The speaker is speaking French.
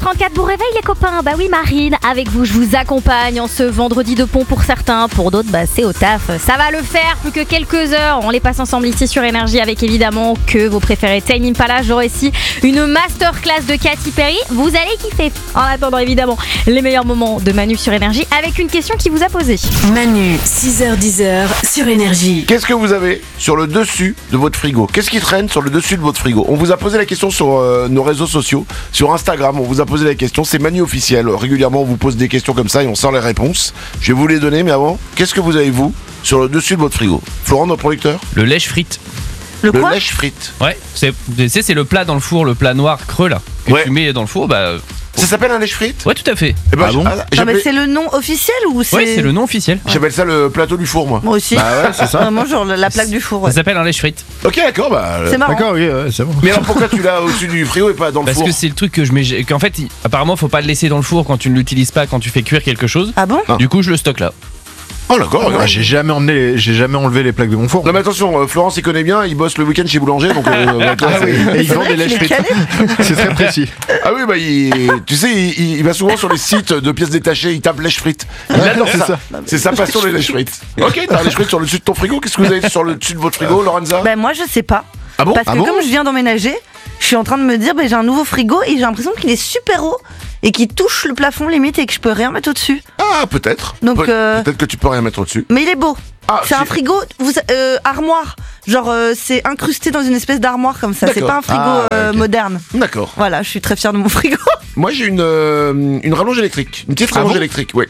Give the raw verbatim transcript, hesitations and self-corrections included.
trente-quatre vous réveille les copains. Bah oui Marine, avec vous je vous accompagne en ce vendredi de pont pour certains, pour d'autres bah c'est au taf. Ça va le faire, plus que quelques heures. On les passe ensemble ici sur Énergie avec évidemment que vos préférés. Tame Impala, j'aurai aussi une masterclass de Katy Perry. Vous allez kiffer. En attendant évidemment les meilleurs moments de Manu sur Énergie avec une question qui vous a posée. Manu, six heures dix sur Énergie. Qu'est-ce que vous avez sur le dessus de votre frigo? Qu'est-ce qui traîne sur le dessus de votre frigo? On vous a posé la question sur euh, nos réseaux sociaux, sur Instagram, on vous a posé la question, c'est Manu officiel. Régulièrement on vous pose des questions comme ça et on sort les réponses. Je vais vous les donner, mais avant, qu'est-ce que vous avez vous sur le dessus de votre frigo? Florent, notre producteur? Le lèche frites. Le, le lèche frites. Ouais, c'est, c'est, c'est le plat dans le four, le plat noir creux là, que ouais. tu mets dans le four, bah... Ça s'appelle un lèche frites? Ouais, tout à fait. Eh ben, ah bon ah, non, mais c'est le nom officiel ou c'est... Ouais, c'est le nom officiel. J'appelle ça le plateau du four, moi. Moi aussi. Bah ouais, c'est ça. Vraiment, genre la plaque du four. Ouais. Ça s'appelle un lèche frites. Ok, d'accord, bah... C'est marrant. D'accord, oui, ouais, c'est bon. Mais alors pourquoi tu l'as au-dessus du frigo et pas dans le Parce four? que c'est le truc que je mets... Qu'en fait, il- apparemment, faut pas le laisser dans le four quand tu ne l'utilises pas, quand tu fais cuire quelque chose. Ah bon? Ah. Du coup, je le stocke là. Oh d'accord, Ah, j'ai jamais emmené, les- j'ai jamais enlevé les plaques de mon four. Non mais attention, euh, Florence il connaît bien, il bosse le week-end chez Boulanger, donc... Euh, bah, toi, Ah c'est- oui, et ils C'est vendent vrai des qu'il lèches est frites. calé. C'est très précis. Ah oui, bah il, tu sais, il, il- il va souvent sur les sites de pièces détachées, il tape lèche frites. Il adore c'est ça. ça. C'est sa passion les lèche frites. Ok, t'as un lèche frites sur le dessus de ton frigo. Qu'est-ce que vous avez sur le dessus de votre frigo, Lorenza? Ben moi je sais pas. Ah bon? Parce Ah que bon comme je viens d'emménager, je suis en train de me dire ben j'ai un nouveau frigo et j'ai l'impression qu'il est super haut et qu'il touche le plafond limite et que je peux rien mettre au-dessus. Ah peut-être. Donc, Pe- euh, Peut-être que tu peux rien mettre au-dessus. Mais il est beau. Ah, c'est un si- frigo vous, euh, armoire. Genre euh, c'est incrusté dans une espèce d'armoire comme ça. C'est D'accord. pas un frigo Ah, euh, ok. moderne. D'accord. Voilà, je suis très fière de mon frigo. Moi j'ai une, euh, une rallonge électrique. Une petite Ah rallonge bon électrique, ouais.